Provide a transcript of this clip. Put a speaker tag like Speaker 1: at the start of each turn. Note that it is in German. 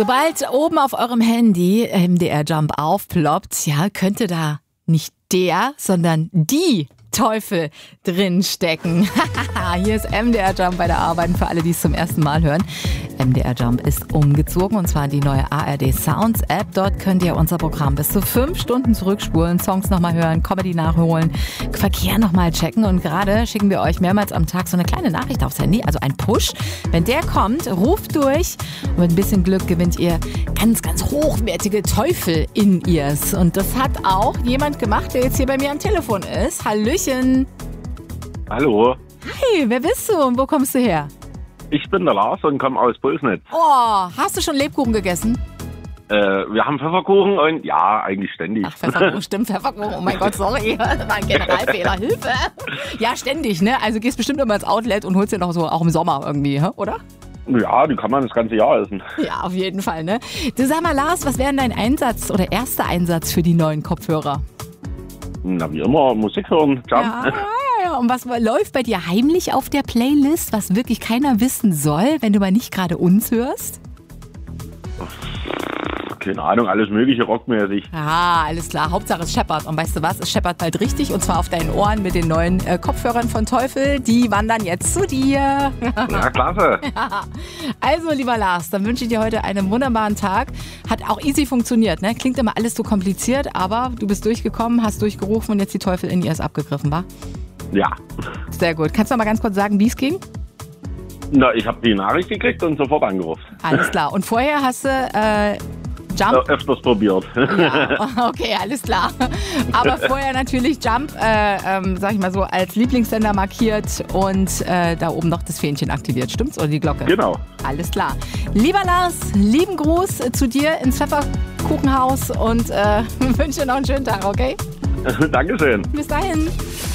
Speaker 1: Sobald oben auf eurem Handy MDR Jump aufploppt, ja, könnte da nicht der, sondern die Teufel drin stecken. Hier ist MDR Jump bei der Arbeit für alle, die es zum ersten Mal hören. MDR Jump ist umgezogen und zwar in die neue ARD Sounds App. Dort könnt ihr unser Programm bis zu 5 Stunden zurückspulen, Songs nochmal hören, Comedy nachholen, Verkehr nochmal checken und gerade schicken wir euch mehrmals am Tag so eine kleine Nachricht aufs Handy, also ein Push. Wenn der kommt, ruft durch und mit ein bisschen Glück gewinnt ihr ganz, ganz hochwertige Teufel in Ears. Und das hat auch jemand gemacht, der jetzt hier bei mir am Telefon ist. Hallöchen.
Speaker 2: Hallo,
Speaker 1: Hi, wer bist du und wo kommst du her?
Speaker 2: ich bin der Lars und komme aus Pulsnitz.
Speaker 1: Oh, hast du schon Lebkuchen gegessen?
Speaker 2: Wir haben Pfefferkuchen und ja, eigentlich ständig.
Speaker 1: Ach, Pfefferkuchen, stimmt, Pfefferkuchen. Oh mein Gott, sorry, das war ein Generalfehler. Hilfe. Ja, ständig, ne? Also gehst bestimmt immer ins Outlet und holst dir noch so, auch im Sommer irgendwie, oder?
Speaker 2: Ja, die kann man das ganze Jahr essen.
Speaker 1: Ja, auf jeden Fall, ne? Du, sag mal, Lars, was wäre denn dein Einsatz oder erster Einsatz für die neuen Kopfhörer?
Speaker 2: Na, wie immer, Musik hören, Jump.
Speaker 1: Ja. Und was läuft bei dir heimlich auf der Playlist, was wirklich keiner wissen soll, wenn du mal nicht gerade uns hörst?
Speaker 2: Keine Ahnung, alles mögliche rockmäßig.
Speaker 1: Ah, alles klar. Hauptsache es scheppert. Und weißt du was? Es scheppert bald richtig. Und zwar auf deinen Ohren mit den neuen Kopfhörern von Teufel. Die wandern jetzt zu dir.
Speaker 2: Na, klasse.
Speaker 1: Also, lieber Lars, dann wünsche ich dir heute einen wunderbaren Tag. Hat auch easy funktioniert, ne? Klingt immer alles so kompliziert, aber du bist durchgekommen, hast durchgerufen und jetzt die Teufel in Ears abgegriffen, wa?
Speaker 2: Ja.
Speaker 1: Sehr gut. Kannst du noch mal ganz kurz sagen, wie es ging?
Speaker 2: Na, ich habe die Nachricht gekriegt und sofort angerufen.
Speaker 1: Alles klar. Und vorher hast du Jump?
Speaker 2: Öfters probiert.
Speaker 1: Ja, okay, alles klar. Aber vorher natürlich Jump, sag ich mal so, als Lieblingssender markiert und da oben noch das Fähnchen aktiviert, stimmt's? Oder die Glocke?
Speaker 2: Genau.
Speaker 1: Alles klar. Lieber Lars, lieben Gruß zu dir ins Pfefferkuchenhaus und wünsche dir noch einen schönen Tag, okay?
Speaker 2: Dankeschön.
Speaker 1: Bis dahin.